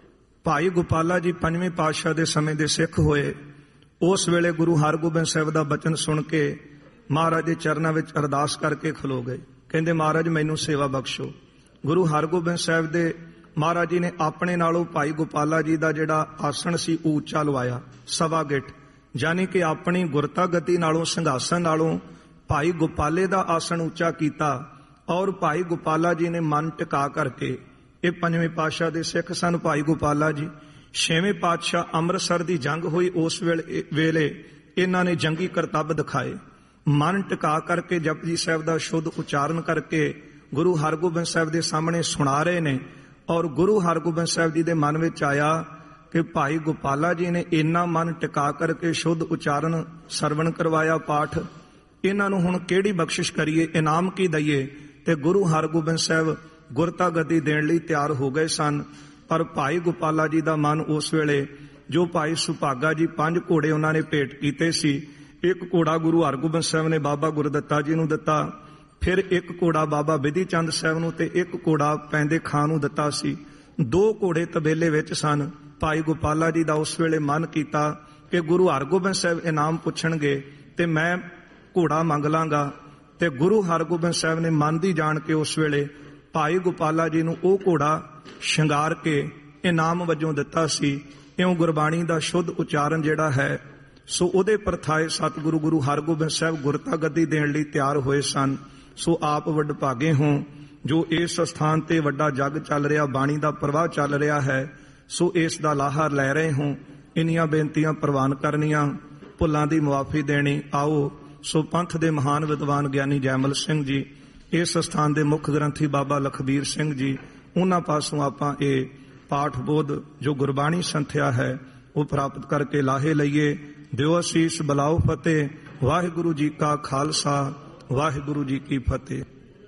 ਭਾਈ ਗੋਪਾਲਾ ਜੀ ਪੰਜਵੇਂ ਪਾਤਸ਼ਾਹ ਦੇ ਸਮੇਂ ਦੇ ਸਿੱਖ ਹੋਏ। ਉਸ ਵੇਲੇ ਗੁਰੂ ਹਰਗੋਬਿੰਦ ਸਾਹਿਬ ਦਾ ਬਚਨ ਸੁਣ ਕੇ ਮਹਾਰਾਜ ਦੇ ਚਰਨਾਂ ਵਿੱਚ ਅਰਦਾਸ ਕਰਕੇ ਖਲੋ ਗਏ। ਕਹਿੰਦੇ ਮਹਾਰਾਜ ਮੈਨੂੰ ਸੇਵਾ ਬਖਸ਼ੋ। ਗੁਰੂ ਹਰਗੋਬਿੰਦ ਸਾਹਿਬ ਦੇ ਮਹਾਰਾਜ ਜੀ ਨੇ ਆਪਣੇ ਨਾਲੋਂ ਭਾਈ ਗੋਪਾਲਾ ਜੀ ਦਾ ਜਿਹੜਾ ਆਸਣ ਸੀ ਉੱਚਾ ਲਵਾਇਆ, ਸਵਾ ਗਿੱਠ, ਯਾਨੀ ਕਿ ਆਪਣੀ ਗੁਰਤਾ ਗਤੀ ਨਾਲੋਂ, ਸਿੰਘਾਸਨ ਨਾਲੋਂ ਭਾਈ ਗੋਪਾਲੇ ਦਾ ਆਸਣ ਉੱਚਾ ਕੀਤਾ। ਔਰ ਭਾਈ ਗੋਪਾਲਾ ਜੀ ਨੇ ਮਨ ਟਿਕਾ ਕਰਕੇ, ਇਹ ਪੰਜਵੇਂ ਪਾਤਸ਼ਾਹ ਦੇ ਸਿੱਖ ਸਨ ਭਾਈ ਗੋਪਾਲਾ ਜੀ। ਛੇਵੇਂ ਪਾਤਸ਼ਾਹ ਅੰਮ੍ਰਿਤਸਰ ਦੀ ਜੰਗ ਹੋਈ, ਉਸ ਵੇਲੇ ਇਹਨਾਂ ਨੇ ਜੰਗੀ ਕਰਤੱਵ ਦਿਖਾਏ। ਮਨ ਟਿਕਾ ਕਰਕੇ ਜਪਜੀ ਸਾਹਿਬ ਦਾ ਸ਼ੁੱਧ ਉਚਾਰਨ ਕਰਕੇ ਗੁਰੂ ਹਰਗੋਬਿੰਦ ਸਾਹਿਬ ਦੇ ਸਾਹਮਣੇ ਸੁਣਾ ਰਹੇ ਨੇ। ਔਰ ਗੁਰੂ ਹਰਗੋਬਿੰਦ ਸਾਹਿਬ ਜੀ ਦੇ ਮਨ ਵਿੱਚ ਆਇਆ ਕਿ ਭਾਈ ਗੋਪਾਲਾ ਜੀ ਨੇ ਇੰਨਾ ਮਨ ਟਿਕਾ ਕਰਕੇ ਸ਼ੁੱਧ ਉਚਾਰਨ ਸਰਵਣ ਕਰਵਾਇਆ ਪਾਠ, ਇਹਨਾਂ ਨੂੰ ਹੁਣ ਕਿਹੜੀ ਬਖਸ਼ਿਸ਼ ਕਰੀਏ, ਇਨਾਮ ਕੀ ਦਈਏ। ਤੇ ਗੁਰੂ ਹਰਗੋਬਿੰਦ ਸਾਹਿਬ ਗੁਰਤਾ ਗੱਦੀ ਦੇਣ ਲਈ ਤਿਆਰ ਹੋ ਗਏ ਸਨ। ਪਰ ਭਾਈ ਗੋਪਾਲਾ ਜੀ ਦਾ ਮਨ ਉਸ ਵੇਲੇ, ਜੋ ਭਾਈ ਸੁਭਾਗਾ ਜੀ 5 ਘੋੜੇ ਉਹਨਾਂ ਨੇ ਭੇਟ ਕੀਤੇ ਸੀ, ਇੱਕ ਘੋੜਾ ਗੁਰੂ ਹਰਗੋਬਿੰਦ ਸਾਹਿਬ ਨੇ ਬਾਬਾ ਗੁਰਦੱਤਾ ਜੀ ਨੂੰ ਦਿੱਤਾ, ਫਿਰ ਇੱਕ ਘੋੜਾ ਬਾਬਾ ਬਿਧੀ ਚੰਦ ਸਾਹਿਬ ਨੂੰ ਤੇ ਇੱਕ ਘੋੜਾ ਪੈਂਦੇ ਖਾਂ ਨੂੰ ਦਿੱਤਾ ਸੀ। 2 ਘੋੜੇ ਤਬੇਲੇ ਵਿੱਚ ਸਨ। ਭਾਈ ਗੋਪਾਲਾ ਜੀ ਦਾ ਉਸ ਵੇਲੇ ਮਨ ਕੀਤਾ ਕਿ ਗੁਰੂ ਹਰਗੋਬਿੰਦ ਸਾਹਿਬ ਇਨਾਮ ਪੁੱਛਣਗੇ ਤੇ ਮੈਂ ਘੋੜਾ ਮੰਗ ਲਾਂਗਾ। ਤੇ ਗੁਰੂ ਹਰਗੋਬਿੰਦ ਸਾਹਿਬ ਨੇ ਮਨ ਦੀ ਜਾਣ ਕੇ ਉਸ ਵੇਲੇ ਭਾਈ ਗੋਪਾਲਾ ਜੀ ਨੂੰ ਉਹ ਘੋੜਾ ਸ਼ਿੰਗਾਰ ਕੇ ਇਨਾਮ ਵਜੋਂ ਦਿੱਤਾ ਸੀ। ਇਉਂ ਗੁਰਬਾਣੀ ਦਾ ਸ਼ੁੱਧ ਉਚਾਰਨ ਜਿਹੜਾ ਹੈ, ਸੋ ਉਹਦੇ ਪਰਥਾਏ ਸਤਿਗੁਰੂ ਗੁਰੂ ਹਰਗੋਬਿੰਦ ਸਾਹਿਬ ਗੁਰਤਾ ਗੱਦੀ ਦੇਣ ਲਈ ਤਿਆਰ ਹੋਏ ਸਨ। ਸੋ ਆਪ ਵਡਭਾਗੇ ਹੋ ਜੋ ਇਸ ਸਥਾਨ ਤੇ ਵੱਡਾ ਜਗ ਚੱਲ ਰਿਹਾ, ਬਾਣੀ ਦਾ ਪ੍ਰਵਾਹ ਚੱਲ ਰਿਹਾ ਹੈ, ਸੋ ਇਸ ਦਾ ਲਾਹਾ ਲੈ ਰਹੇ ਹੋ। ਇੰਨੀਆਂ ਬੇਨਤੀਆਂ ਪ੍ਰਵਾਨ ਕਰਨੀਆਂ, ਭੁੱਲਾਂ ਦੀ ਮੁਆਫੀ ਦੇਣੀ। ਆਓ ਸੋ ਪੰਥ ਦੇ ਮਹਾਨ ਵਿਦਵਾਨ ਗਿਆਨੀ ਜੈਮਲ ਸਿੰਘ ਜੀ, ਇਸ ਸਥਾਨ ਦੇ ਮੁੱਖ ਗ੍ਰੰਥੀ ਬਾਬਾ ਲਖਬੀਰ ਸਿੰਘ ਜੀ, ਉਹਨਾਂ ਪਾਸੋਂ ਆਪਾਂ ਇਹ ਪਾਠ ਬੋਧ ਜੋ ਗੁਰਬਾਣੀ ਸੰਥਿਆ ਹੈ ਉਹ ਪ੍ਰਾਪਤ ਕਰਕੇ ਲਾਹੇ ਲਈਏ। ਦਿਓ ਅਸੀਸ, ਬਲਾਓ ਫਤਿਹ। ਵਾਹਿਗੁਰੂ ਜੀ ਕਾ ਖਾਲਸਾ, ਵਾਹਿਗੁਰੂ ਜੀ ਕੀ ਫਤਿਹ।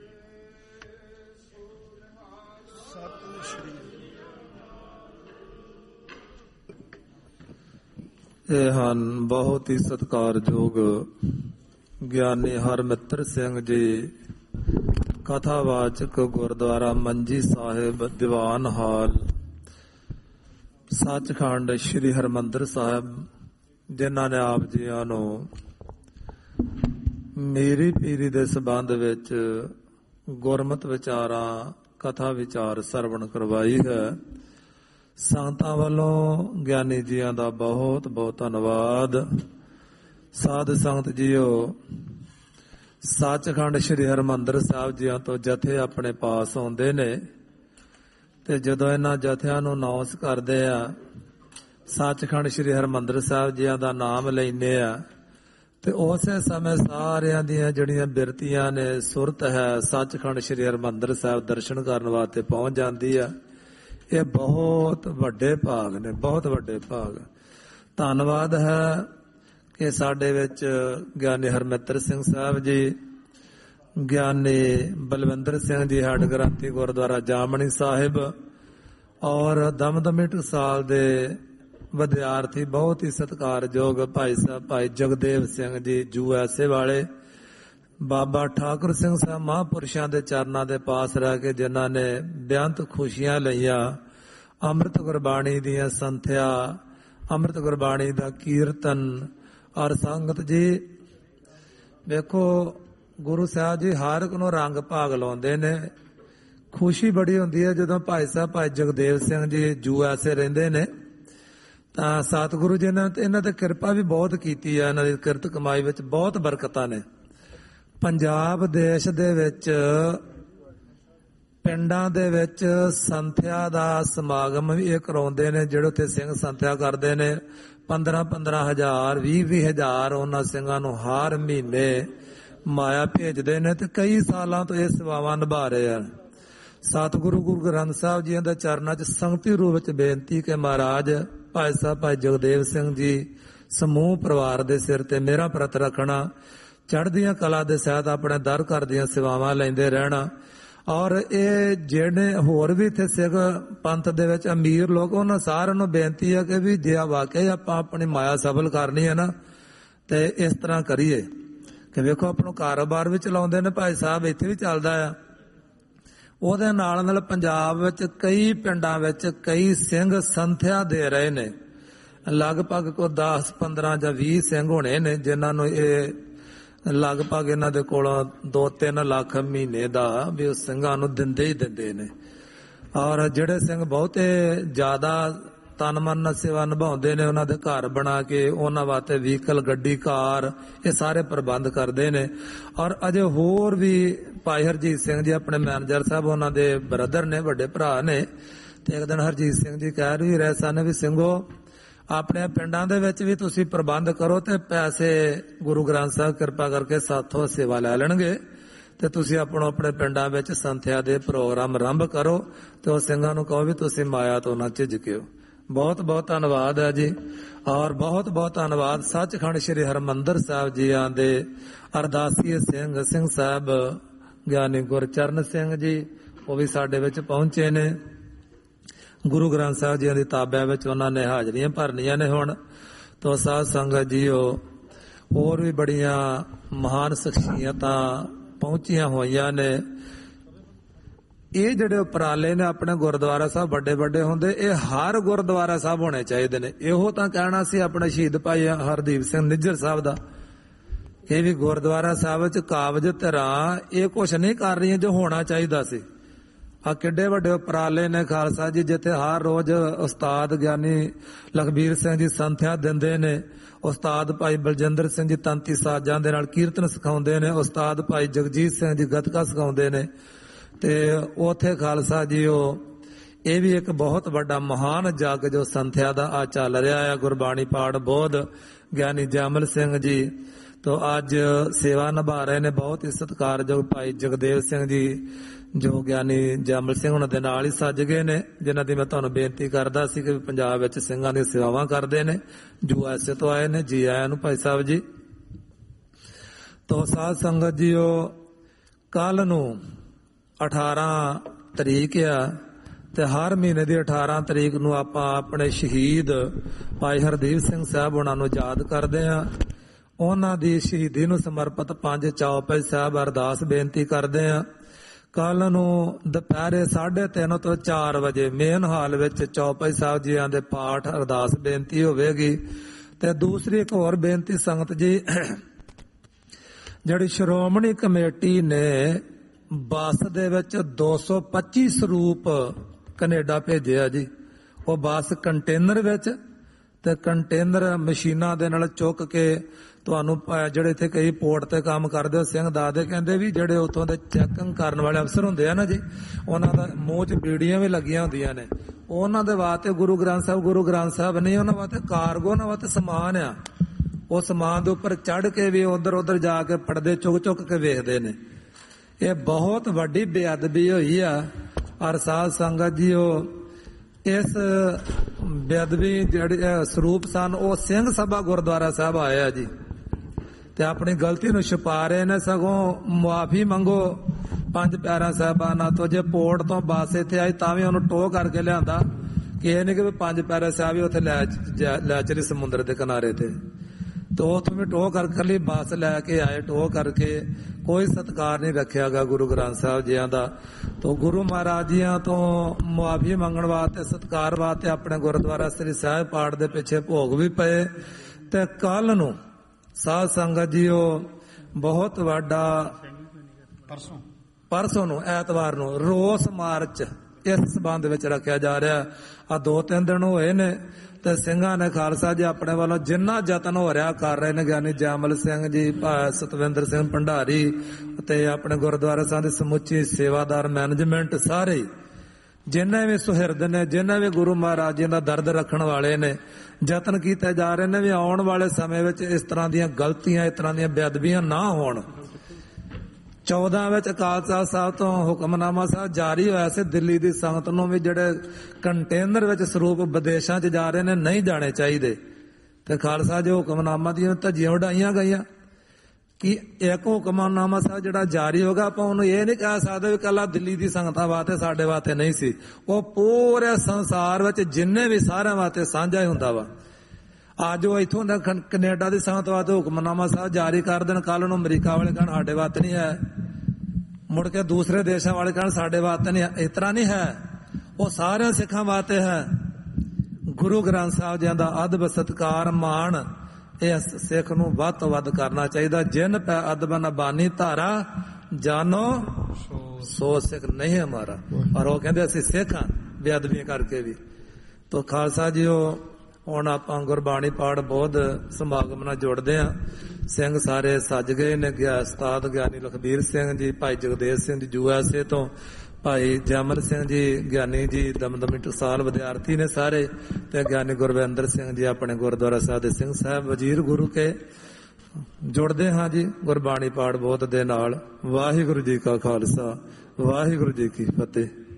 ਇਹ ਹਨ ਬਹੁਤ ਹੀ ਸਤਿਕਾਰਯੋਗ ਗਿਆਨੀ ਹਰਮਿੱਤਰ ਸਿੰਘ ਜੀ, ਕਥਾਵਾਚਕ, ਗੁਰਦੁਆਰਾ ਮੰਜੀ ਸਾਹਿਬ, ਦੀਵਾਨ ਹਾਲ, ਸੱਚਖੰਡ ਸ੍ਰੀ ਹਰਿਮੰਦਰ ਸਾਹਿਬ, ਜਿਨ੍ਹਾਂ ਨੇ ਆਪ ਜੀਆਂ ਨੂੰ ਮੇਰੀ ਪੀਰੀ ਦੇ ਸੰਬੰਧ ਵਿੱਚ ਗੁਰਮਤਿ ਵਿਚਾਰਾਂ, ਕਥਾ ਵਿਚਾਰ ਸਰਵਣ ਕਰਵਾਈ ਹੈ। ਸੰਗਤਾਂ ਵੱਲੋਂ ਗਿਆਨੀ ਜੀਆਂ ਦਾ ਬਹੁਤ ਬਹੁਤ ਧੰਨਵਾਦ। ਸਾਧ ਸੰਗਤ ਜੀਓ, ਸੱਚਖੰਡ ਸ੍ਰੀ ਹਰਿਮੰਦਰ ਸਾਹਿਬ ਜੀਆਂ ਤੋਂ ਜਥੇ ਆਪਣੇ ਪਾਸ ਆਉਂਦੇ ਨੇ ਤੇ ਜਦੋਂ ਇਹਨਾਂ ਜਥਿਆਂ ਨੂੰ ਅਨਾਉਂਸ ਕਰਦੇ ਆ, ਸੱਚਖੰਡ ਸ੍ਰੀ ਹਰਿਮੰਦਰ ਸਾਹਿਬ ਜੀਆਂ ਦਾ ਨਾਮ ਲੈਂਦੇ ਆ, ਤੇ ਉਸੇ ਸਮੇਂ ਸਾਰਿਆਂ ਦੀਆਂ ਜਿਹੜੀਆਂ ਬਿਰਤੀਆਂ ਨੇ, ਸੁਰਤ ਹੈ, ਸੱਚਖੰਡ ਸ੍ਰੀ ਹਰਿਮੰਦਰ ਸਾਹਿਬ ਦਰਸ਼ਨ ਕਰਨ ਵਾਸਤੇ ਪਹੁੰਚ ਜਾਂਦੀ ਆ। ਇਹ ਬਹੁਤ ਵੱਡੇ ਭਾਗ ਨੇ, ਬਹੁਤ ਵੱਡੇ ਭਾਗ। ਧੰਨਵਾਦ ਹੈ ਕਿ ਸਾਡੇ ਵਿੱਚ ਗਿਆਨੀ ਹਰਮਿੱਤਰ ਸਿੰਘ ਸਾਹਿਬ ਜੀ, ਗਿਆਨੀ ਬਲਵਿੰਦਰ ਸਿੰਘ ਜੀ ਹੈਡ ਗ੍ਰੰਥੀ ਗੁਰਦੁਆਰਾ ਜਾਮਣੀ ਸਾਹਿਬ, ਔਰ ਦਮਦਮੀ ਟਕਸਾਲ ਦੇ ਵਿਦਿਆਰਥੀ ਬਹੁਤ ਹੀ ਸਤਿਕਾਰਯੋਗ ਭਾਈ ਸਾਹਿਬ ਭਾਈ ਜਗਦੇਵ ਸਿੰਘ ਜੀ USA ਵਾਲੇ, ਬਾਬਾ ਠਾਕੁਰ ਸਿੰਘ ਸਾਹਿਬ ਮਹਾਂਪੁਰਸ਼ਾਂ ਦੇ ਚਰਨਾਂ ਦੇ ਪਾਸ ਰਹਿ ਕੇ ਜਿਨ੍ਹਾਂ ਨੇ ਬੇਅੰਤ ਖੁਸ਼ੀਆਂ ਲਈਆਂ। ਅੰਮ੍ਰਿਤ ਗੁਰਬਾਣੀ ਦੀਆਂ ਸੰਥਿਆ, ਅੰਮ੍ਰਿਤ ਗੁਰਬਾਣੀ ਦਾ ਕੀਰਤਨ। ਔਰ ਸੰਗਤ ਜੀ ਵੇਖੋ, ਗੁਰੂ ਸਾਹਿਬ ਜੀ ਹਰ ਇੱਕ ਨੂੰ ਰੰਗ ਭਾਗ ਲਾਉਂਦੇ ਨੇ। ਖੁਸ਼ੀ ਬੜੀ ਹੁੰਦੀ ਹੈ ਜਦੋਂ ਭਾਈ ਸਾਹਿਬ ਭਾਈ ਜਗਦੇਵ ਸਿੰਘ ਜੀ USA ਰਹਿੰਦੇ ਨੇ, ਤਾਂ ਸਤਿਗੁਰੂ ਜੀ ਨੇ ਇਹਨਾਂ ਤੇ ਕਿਰਪਾ ਵੀ ਬਹੁਤ ਕੀਤੀ ਹੈ। ਇਹਨਾਂ ਦੀ ਕਿਰਤ ਕਮਾਈ ਵਿੱਚ ਬਹੁਤ ਬਰਕਤਾਂ ਨੇ। ਪੰਜਾਬ ਦੇਸ਼ ਦੇ ਵਿੱਚ ਪਿੰਡਾਂ ਦੇ ਵਿੱਚ ਸੰਥਿਆ ਦਾ ਸਮਾਗਮ ਵੀ ਇਹ ਕਰਾਉਂਦੇ ਨੇ, ਜਿਹੜੇ ਉੱਥੇ ਸਿੰਘ ਸੰਥਿਆ ਕਰਦੇ ਨੇ। 15-15 ਹਜ਼ਾਰ, 20-20 ਹਜ਼ਾਰ ਉਹਨਾਂ ਸਿੰਘਾਂ ਨੂੰ ਹਰ ਮਹੀਨੇ ਮਾਇਆ ਭੇਜਦੇ ਨੇ ਤੇ ਕਈ ਸਾਲਾਂ ਤੋਂ ਇਹ ਸੇਵਾਵਾਂ ਨਿਭਾ ਰਹੇ ਹਨ। ਸਤਿਗੁਰੂ ਗੁਰੂ ਗ੍ਰੰਥ ਸਾਹਿਬ ਜੀ ਦੇ ਚਰਨਾਂ 'ਚ ਸੰਗਤੀ ਰੂਪ ਵਿੱਚ ਬੇਨਤੀ ਕਿ ਮਹਾਰਾਜ ਭਾਈ ਸਾਹਿਬ ਭਾਈ ਜਗਦੇਵ ਸਿੰਘ ਜੀ ਸਮੂਹ ਪਰਿਵਾਰ ਦੇ ਸਿਰ ਤੇ ਮੇਰਾ ਪ੍ਰਤ ਰੱਖਣਾ, ਚੜ੍ਹਦੀਆਂ ਕਲਾ ਦੇ ਸਹਿਤ ਆਪਣੇ ਦਰ ਘਰ ਦੀਆਂ ਸੇਵਾਵਾਂ ਲੈਂਦੇ ਰਹਿਣਾ। ਔਰ ਇਹ ਜਿਹੜੇ ਹੋਰ ਵੀ ਇੱਥੇ ਸਿੱਖ ਪੰਥ ਦੇ ਵਿੱਚ ਅਮੀਰ ਲੋਕ, ਉਹਨਾਂ ਸਾਰਿਆਂ ਨੂੰ ਬੇਨਤੀ ਹੈ ਕਿ ਵੀ ਜੇ ਵਾਕਈ ਆਪਾਂ ਆਪਣੀ ਮਾਇਆ ਸਫਲ ਕਰਨੀ ਹੈ ਨਾ, ਤੇ ਇਸ ਤਰ੍ਹਾਂ ਕਰੀਏ ਕਿ ਵੇਖੋ ਆਪਣਾ ਕਾਰੋਬਾਰ ਵੀ ਚਲਾਉਂਦੇ ਨੇ ਭਾਈ ਸਾਹਿਬ, ਇੱਥੇ ਵੀ ਚੱਲਦਾ ਆ। ਉਹਦੇ ਨਾਲ ਪੰਜਾਬ ਵਿੱਚ ਕਈ ਪਿੰਡਾਂ ਵਿੱਚ ਕਈ ਸਿੰਘ ਸੰਥਿਆ ਦੇ ਰਹੇ ਨੇ। ਲਗਭਗ ਕੋ 10, 15 ਜਾਂ 20 ਸਿੰਘ ਹੋਣੇ ਨੇ ਜਿਨ੍ਹਾਂ ਨੂੰ ਇਹ ਲਗਭਗ ਇਹਨਾਂ ਦੇ ਕੋਲੋਂ 2-3 ਲੱਖ ਮਹੀਨੇ ਦਾ ਵੀ ਉਹ ਸਿੰਘਾਂ ਨੂੰ ਦਿੰਦੇ ਹੀ ਦਿੰਦੇ ਨੇ। ਔਰ ਜਿਹੜੇ ਸਿੰਘ ਬਹੁਤੇ ਜ਼ਿਆਦਾ ਤਨ ਮਨ ਨਾਲ ਸੇਵਾ ਨਿਭਾਉਂਦੇ ਨੇ ਉਹਨਾਂ ਦੇ ਘਰ ਬਣਾ ਕੇ ਉਹਨਾਂ ਵਾਸਤੇ ਵਹੀਕਲ, ਗੱਡੀ, ਕਾਰ ਇਹ ਸਾਰੇ ਪ੍ਰਬੰਧ ਕਰਦੇ ਨੇ। ਔਰ ਅਜੇ ਹੋਰ ਵੀ ਭਾਈ ਹਰਜੀਤ ਸਿੰਘ ਜੀ ਆਪਣੇ ਮੈਨੇਜਰ ਸਾਹਿਬ ਉਹਨਾਂ ਦੇ ਬ੍ਰਦਰ ਨੇ, ਵੱਡੇ ਭਰਾ ਨੇ। ਤੇ ਇੱਕ ਦਿਨ ਹਰਜੀਤ ਸਿੰਘ ਜੀ ਕਹਿ ਵੀ ਰਹੇ ਸਨ ਵੀ ਸਿੰਘੋ ਆਪਣੇ ਪਿੰਡਾਂ ਦੇ ਵਿੱਚ ਵੀ ਤੁਸੀਂ ਪ੍ਰਬੰਧ ਕਰੋ ਤੇ ਪੈਸੇ ਗੁਰੂ ਗ੍ਰੰਥ ਸਾਹਿਬ ਕਿਰਪਾ ਕਰਕੇ ਸਾਥੋਂ ਸੇਵਾ ਲੈ ਲੈਣਗੇ ਤੇ ਤੁਸੀਂ ਆਪਣੇ ਪਿੰਡਾਂ ਵਿੱਚ ਸੰਥਿਆ ਦੇ ਪ੍ਰੋਗਰਾਮ ਆਰੰਭ ਕਰੋ ਤੇ ਉਹ ਸਿੰਘਾਂ ਨੂੰ ਕਹੋ ਵੀ ਤੁਸੀਂ ਮਾਇਆ ਤੋਂ ਨਾ ਝਿਜਕਿਓ। ਬਹੁਤ ਬਹੁਤ ਧੰਨਵਾਦ ਹੈ ਜੀ। ਔਰ ਬਹੁਤ ਬਹੁਤ ਧੰਨਵਾਦ ਸੱਚਖੰਡ ਸ੍ਰੀ ਹਰਿਮੰਦਰ ਸਾਹਿਬ ਜੀਆਂ ਦੇ ਅਰਦਾਸੀਏ ਸਿੰਘ ਸਾਹਿਬ ਗਿਆਨੀ ਗੁਰਚਰਨ ਸਿੰਘ ਜੀ, ਉਹ ਵੀ ਸਾਡੇ ਵਿੱਚ ਪਹੁੰਚੇ ਨੇ। ਗੁਰੂ ਗ੍ਰੰਥ ਸਾਹਿਬ ਜੀ ਦੀ ਤਾਬਿਆਂ ਵਿੱਚ ਉਹਨਾਂ ਨੇ ਹਾਜ਼ਰੀਆਂ ਭਰਨੀਆਂ ਨੇ ਹੁਣ ਤੋਂ। ਸਾਧ ਸੰਗਤ ਜੀਓ ਹੋਰ ਵੀ ਬੜੀਆਂ ਮਹਾਨ ਸ਼ਖਸੀਅਤਾਂ ਪਹੁੰਚੀਆਂ ਹੋਈਆਂ ਨੇ। ਇਹ ਜਿਹੜੇ ਉਪਰਾਲੇ ਨੇ ਆਪਣੇ ਗੁਰਦੁਆਰਾ ਸਾਹਿਬ ਵੱਡੇ ਵੱਡੇ ਹੁੰਦੇ, ਇਹ ਹਰ ਗੁਰਦੁਆਰਾ ਸਾਹਿਬ ਹੋਣੇ ਚਾਹੀਦੇ ਨੇ। ਇਹੋ ਤਾਂ ਕਹਿਣਾ ਸੀ ਆਪਣੇ ਸ਼ਹੀਦ ਭਾਈ ਹਰਦੀਪ ਸਿੰਘ ਨਿੱਜਰ ਸਾਹਿਬ ਦਾ, ਇਹ ਵੀ ਗੁਰਦੁਆਰਾ ਸਾਹਿਬ ਵਿੱਚ ਕਾਬਜ ਧਿਰਾਂ ਇਹ ਕੁਛ ਨਹੀਂ ਕਰ ਰਹੀਆਂ ਜੋ ਹੋਣਾ ਚਾਹੀਦਾ ਸੀ। ਆ ਕਿੱਡੇ ਵੱਡੇ ਉਪਰਾਲੇ ਨੇ ਖਾਲਸਾ ਜੀ, ਜਿੱਥੇ ਹਰ ਰੋਜ਼ ਉਸਤਾਦ ਗਿਆਨੀ ਲਖਬੀਰ ਸਿੰਘ ਜੀ ਸੰਥਿਆ ਦਿੰਦੇ ਨੇ, ਉਸਤਾਦ ਭਾਈ ਬਲਜਿੰਦਰ ਸਿੰਘ ਜੀ ਤੰਤੀ ਸਾਜ਼ਾਂ ਦੇ ਨਾਲ ਕੀਰਤਨ ਸਿਖਾਉਂਦੇ ਨੇ, ਉਸਤਾਦ ਭਾਈ ਜਗਜੀਤ ਸਿੰਘ ਜੀ ਗੱਤਕਾ ਸਿਖਾਉਂਦੇ ਨੇ। ਤੇ ਉਥੇ ਖਾਲਸਾ ਜੀ ਇਹ ਵੀ ਇੱਕ ਬਹੁਤ ਵੱਡਾ ਮਹਾਨ ਜਗ ਜੋ ਸੰਥਿਆ ਦਾ ਆ ਚੱਲ ਰਿਹਾ ਆ। ਗੁਰਬਾਣੀ ਪਾਠ ਬੋਧ ਗਿਆਨੀ ਜੈਮਲ ਸਿੰਘ ਜੀ ਤੋਂ ਅੱਜ ਸੇਵਾ ਨਿਭਾ ਰਹੇ ਨੇ। ਬਹੁਤ ਹੀ ਸਤਿਕਾਰਯੋਗ ਭਾਈ ਜਗਦੇਵ ਸਿੰਘ ਜੀ ਜੋ ਗਿਆਨੀ ਜੈਮਲ ਸਿੰਘ ਉਹਨਾਂ ਦੇ ਨਾਲ ਹੀ ਸੱਜ ਗਏ ਨੇ, ਜਿਨ੍ਹਾਂ ਦੀ ਮੈਂ ਤੁਹਾਨੂੰ ਬੇਨਤੀ ਕਰਦਾ ਸੀ ਕਿ ਪੰਜਾਬ ਵਿੱਚ ਸਿੰਘਾਂ ਦੀਆਂ ਸੇਵਾਵਾਂ ਕਰਦੇ ਨੇ। USA ਤੋਂ ਆਏ ਨੇ, ਜੀ ਆਇਆਂ ਨੂੰ ਭਾਈ ਸਾਹਿਬ ਜੀ। ਤੋਂ ਸਾਧ ਸੰਗਤ ਜੀਓ ਕੱਲ ਨੂੰ 18 ਤਰੀਕ ਆ ਤੇ ਹਰ ਮਹੀਨੇ ਦੀ 18 ਤਰੀਕ ਨੂੰ ਆਪਾਂ ਆਪਣੇ ਸ਼ਹੀਦ ਭਾਈ ਹਰਦੀਪ ਸਿੰਘ ਸਾਹਿਬ ਉਹਨਾਂ ਨੂੰ ਯਾਦ ਕਰਦੇ ਆ। ਉਹਨਾਂ ਦੀ ਸ਼ਹੀਦੀ ਨੂੰ ਸਮਰਪਿਤ 5 ਚੌਪਈ ਸਾਹਿਬ ਅਰਦਾਸ ਬੇਨਤੀ ਕਰਦੇ ਆ। ਕੱਲ ਨੂੰ ਦੁਪਹਿਰੇ 3:30 ਤੋਂ 4 ਵਜੇ ਮੇਨ ਹਾਲ ਵਿੱਚ ਚੌਪਈ ਸਾਹਿਬ ਜੀਆਂ ਦੇ ਪਾਠ ਅਰਦਾਸ ਬੇਨਤੀ ਹੋਵੇਗੀ। ਤੇ ਦੂਸਰੀ ਇੱਕ ਹੋਰ ਬੇਨਤੀ ਸੰਗਤ ਜੀ, ਜਿਹੜੀ ਸ਼੍ਰੋਮਣੀ ਕਮੇਟੀ ਨੇ ਬੱਸ ਦੇ ਵਿੱਚ 225 ਸਰੂਪ ਕੈਨੇਡਾ ਭੇਜਿਆ ਜੀ। ਉਹ ਬੱਸ ਕੰਟੇਨਰ ਵਿੱਚ ਤੇ ਕੰਟੇਨਰ ਮਸ਼ੀਨਾਂ ਦੇ ਨਾਲ ਚੁੱਕ ਕੇ ਤੁਹਾਨੂੰ ਜਿਹੜੇ ਇੱਥੇ ਕਈ ਪੋਰਟ ਤੇ ਕੰਮ ਕਰਦੇ ਹੋ ਸਿੰਘ ਦੱਸਦੇ, ਕਹਿੰਦੇ ਵੀ ਜਿਹੜੇ ਉੱਥੋਂ ਦੇ ਚੈਕਿੰਗ ਕਰਨ ਵਾਲੇ ਅਫਸਰ ਹੁੰਦੇ ਆ ਨਾ ਜੀ, ਉਹਨਾਂ ਦਾ ਮੂੰਹ 'ਚ ਬੀੜੀਆਂ ਵੀ ਲੱਗੀਆਂ ਹੁੰਦੀਆਂ ਨੇ। ਉਹਨਾਂ ਦੇ ਵਾਸਤੇ ਗੁਰੂ ਗ੍ਰੰਥ ਸਾਹਿਬ ਨਹੀਂ, ਉਹਨਾਂ ਵਾਸਤੇ ਕਾਰਗੋ, ਉਹਨਾਂ ਵਾਸਤੇ ਸਮਾਨ ਆ। ਉਹ ਸਮਾਨ ਦੇ ਉੱਪਰ ਚੜ੍ਹ ਕੇ ਵੀ ਉਧਰ ਜਾ ਕੇ ਪੜਦੇ ਚੁੱਕ ਕੇ ਵੇਖਦੇ ਨੇ। ਇਹ ਬਹੁਤ ਵੱਡੀ ਬੇਅਦਬੀ ਹੋਈ ਆ। ਔਰ ਸਾਧ ਸੰਗਤ ਜੀ ਇਸ ਬੇਅਦਬੀ ਜਿਹੜੇ ਸਰੂਪ ਸਨ ਉਹ ਸਿੰਘ ਸਭਾ ਗੁਰਦੁਆਰਾ ਸਾਹਿਬ ਆਏ ਆ ਜੀ ਤੇ ਆਪਣੀ ਗਲਤੀ ਨੂੰ ਛੁਪਾ ਰਹੇ ਨੇ। ਸਗੋਂ ਮੁਆਫੀ ਮੰਗੋ 5 ਪਿਆਰਿਆਂ ਸਾਹਿਬਾਨਾਂ ਤੋਂ। ਜੇ ਪੋਰਟ ਤੋਂ ਬੱਸ ਇੱਥੇ ਆਈ ਤਾਂ ਵੀ ਉਹਨੂੰ ਟੋਹ ਕਰਕੇ ਲਿਆਂਦਾ, ਕਿ ਇਹ ਨਹੀਂ ਕਿ 5 ਪਿਆਰੇ ਸਾਹਿਬ ਹੀ ਉੱਥੇ ਲੈ ਚਲੀ ਸਮੁੰਦਰ ਦੇ ਕਿਨਾਰੇ ਤੇ। तो तुम्हें टोह कर ली बस लैके आए, टोह करके कोई सत्कार नहीं रखियागा गुरु ग्रंथ साहब जी का। तो गुरु महाराज जी तो मुआफी मंगण वास्ते सत्कार वास्ते अपने गुरुद्वारा श्री साहिब पाठ के पिछे भोग भी पे। ते कल नूं साध संगत जी बहुत वड्डा परसों नूं ऐतवार नूं रोस मार्च इस संबंध विच रखा जा रहा। आ 2-3 दिन होए ने ते ਸਿੰਘਾਂ ने खालसा जी अपने वालों जिन्ना यतन हो रहा कर रहे ने। ज्ञानी जैमल सिंह जी, सतविंदर सिंह भंडारी ते अपने गुरुद्वारा साहब दी समुची सेवादार मैनेजमेंट सारे जिन्हें भी सुहिरद ने, जिन्हें भी गुरु महाराज जी का दर्द रखने वाले ने यतन किए जा रहे हैं भी आने वाले समय में इस तरह दी गलतियां, इस तरह दी बेअदबियां ना होण। 14 ਵਿੱਚ ਅਕਾਲ ਤਖ਼ਤ ਸਾਹਿਬ ਤੋਂ ਹੁਕਮਨਾਮਾ ਸਾਹਿਬ ਜਾਰੀ ਹੋਇਆ ਸੀ ਦਿੱਲੀ ਦੀ ਸੰਗਤ ਨੂੰ ਵੀ ਜਿਹੜੇ ਕੰਟੇਨਰ ਵਿੱਚ ਸਰੂਪ ਵਿਦੇਸ਼ਾਂ 'ਚ ਜਾ ਰਹੇ ਨੇ ਨਹੀਂ ਜਾਣੇ ਚਾਹੀਦੇ। ਤੇ ਖਾਲਸਾ ਜੀ ਹੁਕਮਨਾਮਾ ਦੀਆਂ ਧੱਜੀਆਂ ਉਡਾਈਆਂ ਗਈਆਂ ਕਿ ਇੱਕ ਹੁਕਮਨਾਮਾ ਸਾਹਿਬ ਜਿਹੜਾ ਜਾਰੀ ਹੋਗਾ ਆਪਾਂ ਉਹਨੂੰ ਇਹ ਨਹੀਂ ਕਹਿ ਸਕਦੇ ਵੀ ਕੱਲਾ ਦਿੱਲੀ ਦੀ ਸੰਗਤਾਂ ਵਾਸਤੇ ਸਾਡੇ ਵਾਸਤੇ ਨਹੀਂ ਸੀ। ਉਹ ਪੂਰੇ ਸੰਸਾਰ ਵਿੱਚ ਜਿੰਨੇ ਵੀ ਸਾਰਿਆਂ ਵਾਸਤੇ ਸਾਂਝਾ ਹੀ ਹੁੰਦਾ ਵਾ। ਅੱਜ ਉਹ ਇੱਥੋਂ ਦਾ ਕੈਨੇਡਾ ਦੀ ਸੰਗਤ ਵਾਸਤੇ ਹੁਕਮਨਾਮਾ ਸਾਹਿਬ ਜਾਰੀ ਕਰ ਦੇਣ, ਕੱਲ ਨੂੰ ਅਮਰੀਕਾ ਵਾਲੇ ਕਹਿਣ ਸਾਡੇ ਵਾਸਤੇ ਨਹੀਂ ਹੈ। ਮੁੜ ਕੇ ਦੂਸਰੇ ਦੇਸ਼ਾਂ ਵਾਲੇ ਕਹਿਣ ਸਾਡੇ ਵਾਸਤੇ ਨਹੀਂ, ਇਸ ਤਰ੍ਹਾਂ ਨਹੀਂ ਹੈ, ਉਹ ਸਾਰਿਆਂ ਸਿੱਖਾਂ ਵਾਸਤੇ ਹੈ। ਗੁਰੂ ਗ੍ਰੰਥ ਸਾਹਿਬ ਜੀ ਦਾ ਅਦਬ ਸਤਿਕਾਰ ਮਾਣ ਇਹ ਸਿੱਖ ਨੂੰ ਵੱਧ ਤੋਂ ਵੱਧ ਕਰਨਾ ਚਾਹੀਦਾ। ਜਿਨ ਪੈ ਅਦਬ ਨ ਬਾਨੀ ਧਾਰਾ ਜਾਨੋ ਸੋ ਸਿੱਖ ਨਹੀਂ ਹਮਾਰਾ। ਪਰ ਉਹ ਕਹਿੰਦੇ ਅਸੀਂ ਸਿੱਖ ਹਾਂ ਬੇਅਦਬੀ ਕਰਕੇ ਵੀ। ਤੋ ਖਾਲਸਾ ਜੀਓ, ਹੁਣ ਆਪਾਂ ਗੁਰਬਾਣੀ ਪਾਠ ਬਹੁਤ ਸਮਾਗਮ ਨਾਲ ਜੁੜਦੇ ਹਾਂ। ਸਿੰਘ ਸਾਰੇ ਸੱਜ ਗਏ ਨੇ। ਉਸਤਾਦ ਗਿਆਨੀ ਲਖਬੀਰ ਸਿੰਘ ਜੀ, ਭਾਈ ਜਗਦੇਵ ਸਿੰਘ ਜੀ USA ਤੋਂ, ਭਾਈ ਜੈਮਲ ਸਿੰਘ ਜੀ ਗਿਆਨੀ ਜੀ ਦਮਦਮੀ ਟਕਸਾਲ ਵਿਦਿਆਰਥੀ ਨੇ ਸਾਰੇ, ਤੇ ਗਿਆਨੀ ਗੁਰਵਿੰਦਰ ਸਿੰਘ ਜੀ ਆਪਣੇ ਗੁਰਦੁਆਰਾ ਸਾਹਿਬ ਦੇ ਸਿੰਘ ਸਾਹਿਬ ਵਜ਼ੀਰ ਗੁਰੂ ਕੇ। ਜੁੜਦੇ ਹਾਂ ਜੀ ਗੁਰਬਾਣੀ ਪਾਠ ਬਹੁਤ ਦੇ ਨਾਲ। ਵਾਹਿਗੁਰੂ ਜੀ ਕਾ ਖਾਲਸਾ, ਵਾਹਿਗੁਰੂ ਜੀ ਕੀ ਫਤਿਹ।